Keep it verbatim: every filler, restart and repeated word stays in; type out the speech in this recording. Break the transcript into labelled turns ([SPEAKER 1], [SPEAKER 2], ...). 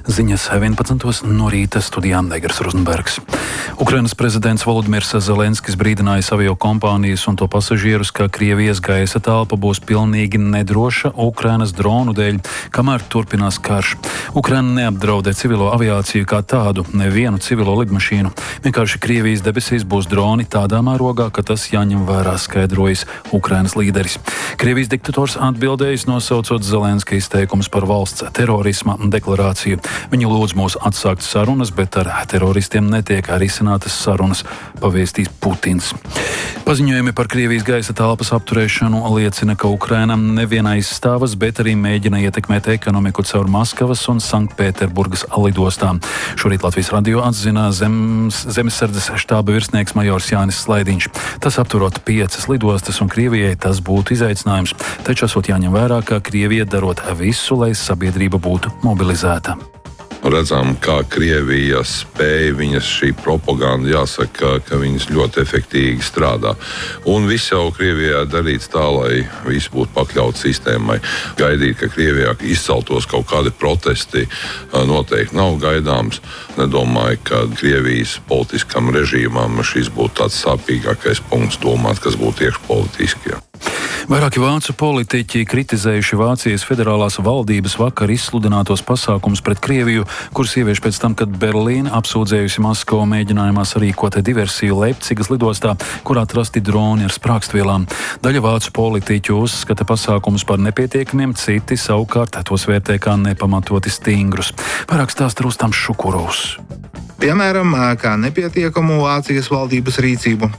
[SPEAKER 1] Ziņas vienpadsmitos no rīta studijā Negers Rozenbergs. Ukrainas prezidents Volodimirs Zelenskis brīdinājis aviokompānijas un to pasažierus, ka Krievijas gaisa telpa būs pilnīgi nedroša Ukrainas dronu dēļ, kamēr turpinās karš. Ukraina neapdraudē civilo aviāciju kā tādu, nevienu civilo lidmašīnu. Vienkārši Krievijas debesīs būs droni tādā mērogā, ka tas jāņem vērā, skaidrojis Ukrainas līderis. Krievijas diktators atbildējis, nosaucot Zelenska izteikumus par valsts terorisma deklarāciju. Viņi lūdz mūs atsākt sarunas, bet ar teroristiem netiek risinātas sarunas, pavēstīs Putins. Paziņojumi par Krievijas gaisa telpas apturēšanu liecina, ka Ukraina nevien aizstāvas, bet arī mēģina ietekmēt ekonomiku caur Maskavas un Sanktpēterburgas lidostām. Šorīt Latvijas radio atzina zemes, zemesardzes štāba virsnieks majors Jānis Slaidiņš. Tas apturot piecas lidostas un Krievijai tas būtu izaicinājums, taču esot jāņem vērā, ka Krievija darot visu, lai sabiedrība būtu mobilizēta.
[SPEAKER 2] Redzam, kā Krievija spēja, viņas šī propaganda, jāsaka, ka viņas ļoti efektīvi strādā. Un viss jau Krievijā darīts tā, lai viss būtu pakļauts sistēmai. Gaidīt, ka Krievijā izceltos kaut kādi protesti, noteikti nav gaidāms. Nedomāju, ka Krievijas politiskam režīmam šis būtu tāds sāpīgākais punkts domāt, kas būtu iekšpolitiski.
[SPEAKER 1] Vairāki vācu politiķi kritizējuši Vācijas federālās valdības vakar izsludinātos pasākumus pret Krieviju, kurus ievieš pēc tam, kad Berlīna apsūdzējusi Maskavu mēģinājumā sarīkot diversiju Leipcigas lidostā, kur atrasti droni ar sprākstvielām. Daļa vācu politiķu uzskata pasākumus par nepietiekamiem, citi savukārt tos vērtē kā nepamatoti stingrus. Vairāk stāsta Rustams Šukurovs.
[SPEAKER 3] Piemēram, kā nepietiekamu Vācijas valdības rīcību